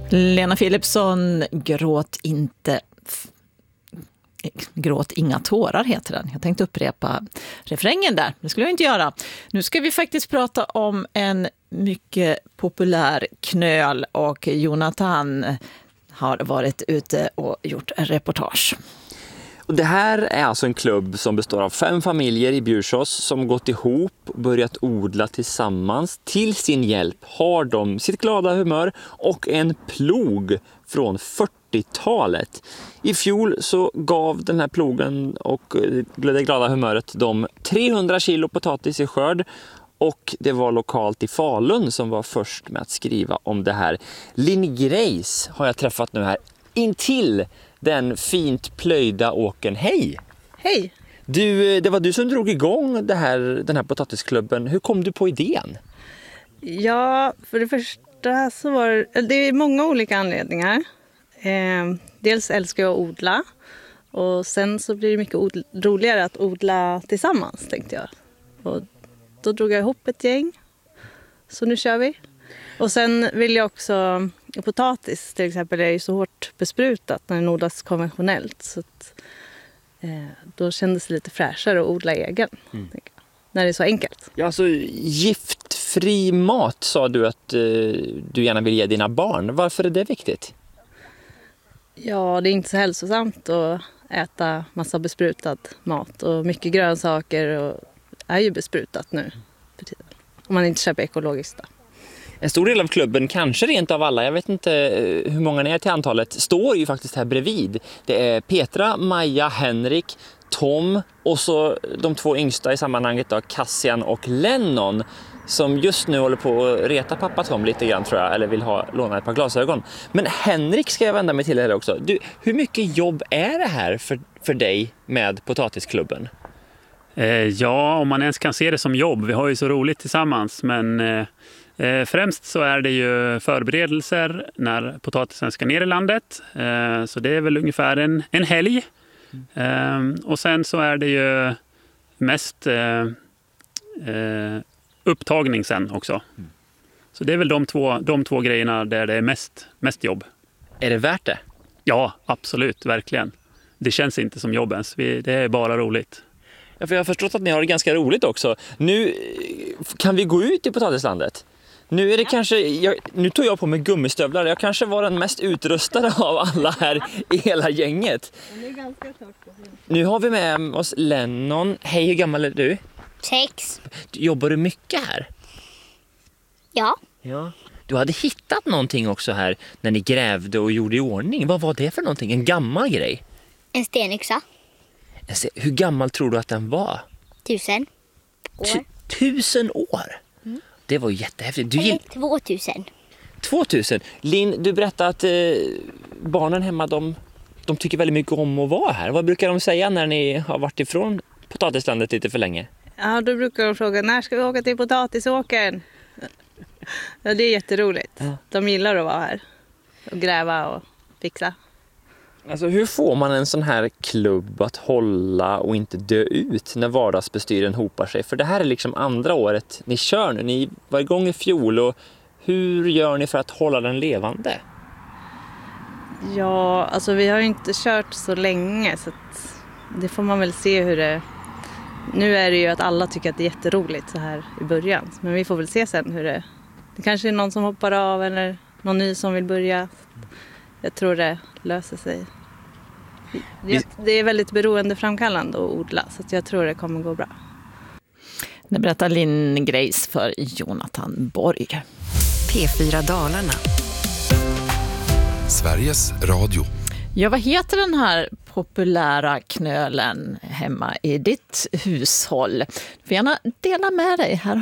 Lena Philipsson, Gråt inga tårar heter den. Jag tänkte upprepa refrängen där. Det skulle jag inte göra. Nu ska vi faktiskt prata om en mycket populär knöl och Jonathan har varit ute och gjort en reportage. Och det här är alltså en klubb som består av 5 familjer i Bjursås som gått ihop och börjat odla tillsammans. Till sin hjälp har de sitt glada humör och en plog från 40-talet. I fjol så gav den här plogen och det glada humöret de 300 kilo potatis i skörd. Och det var lokalt i Falun som var först med att skriva om det här. Linn Grace har jag träffat nu här intill den fint plöjda åkern. Hej! Hej! Det var du som drog igång den här potatisklubben. Hur kom du på idén? Ja, för det första så var det är många olika anledningar. Dels älskar jag att odla. Och sen så blir det mycket roligare att odla tillsammans, tänkte jag. Och då drog jag ihop ett gäng. Så nu kör vi. Och sen vill jag också, potatis till exempel är ju så hårt besprutat när den odlas konventionellt. Så att, då kändes det lite fräschare att odla egen. När det är så enkelt. Ja, alltså giftfri mat sa du att du gärna vill ge dina barn. Varför är det viktigt? Ja, det är inte så hälsosamt att äta massa besprutad mat. Och mycket grönsaker och är ju besprutat nu för tiden. Om man inte köper ekologiskt då. En stor del av klubben, kanske rent av alla, jag vet inte hur många ni är till antalet, står ju faktiskt här bredvid. Det är Petra, Maja, Henrik, Tom och så de 2 yngsta i sammanhanget då, Cassian och Lennon, som just nu håller på att reta pappa Tom lite grann tror jag, eller vill låna ett par glasögon. Men Henrik ska jag vända mig till här också. Du, hur mycket jobb är det här för dig med potatisklubben? Ja, om man ens kan se det som jobb. Vi har ju så roligt tillsammans, men främst så är det ju förberedelser när potatisen ska ner i landet. Så det är väl ungefär en helg. Och sen så är det ju mest upptagning sen också. Så det är väl de två grejerna där det är mest jobb. Är det värt det? Ja, absolut, verkligen. Det känns inte som jobb ens. Det är bara roligt. Ja, för jag har förstått att ni har det ganska roligt också. Nu kan vi gå ut i potatislandet. Nu är det nu tog jag på mig gummistövlar. Jag kanske var den mest utrustade av alla här i hela gänget. Det är ganska torrt. Nu har vi med oss Lennon. Hej, hur gammal är du? 6. Jobbar du mycket här? Ja. Du hade hittat någonting också här när ni grävde och gjorde i ordning. Vad var det för någonting? En gammal grej? En stenyxa. Hur gammal tror du att den var? 1000 år. 1000 år? Det var jättehäftigt. Eller 2000. 2000. Linn, du berättade att barnen hemma, de tycker väldigt mycket om att vara här. Vad brukar de säga när ni har varit ifrån potatislandet lite för länge? Ja, då brukar de fråga, när ska vi åka till potatisåkern? Ja, det är jätteroligt. Ja. De gillar att vara här och gräva och fixa. Alltså, hur får man en sån här klubb att hålla och inte dö ut när vardagsbestyren hopar sig? För det här är liksom andra året ni kör nu. Ni var igång i fjol och hur gör ni för att hålla den levande? Ja, alltså vi har ju inte kört så länge så att det får man väl se hur det... Nu är det ju att alla tycker att det är jätteroligt så här i början. Men vi får väl se sen hur det... Det kanske är någon som hoppar av eller någon ny som vill börja. Jag tror det löser sig. Det är väldigt beroendeframkallande att odla så att jag tror det kommer gå bra. Det berättar Linn Grace för Jonathan Borg. P4 Dalarna. Sveriges Radio. Ja, vad heter den här populära knölen hemma i ditt hushåll? Du får gärna dela med dig. Här